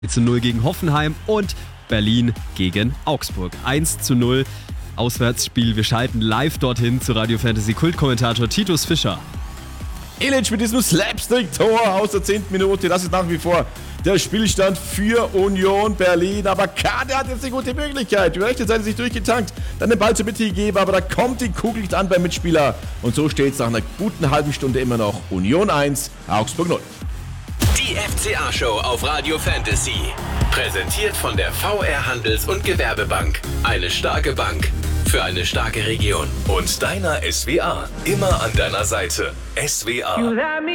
0 gegen Hoffenheim und Berlin gegen Augsburg. 1:0 Auswärtsspiel. Wir schalten live dorthin zu Radio Fantasy Kultkommentator Titus Fischer. Ilic mit diesem Slapstick-Tor aus der 10. Minute. Das ist nach wie vor der Spielstand für Union Berlin. Aber Kade hat jetzt eine gute Möglichkeit. Über rechte Seite sich durchgetankt, dann den Ball zur Mitte gegeben, aber da kommt die Kugel nicht an beim Mitspieler. Und so steht es nach einer guten halben Stunde immer noch Union 1, Augsburg 0. Die FCA-Show auf Radio Fantasy. Präsentiert von der VR Handels- und Gewerbebank. Eine starke Bank für eine starke Region. Und deiner SWA. Immer an deiner Seite. SWA.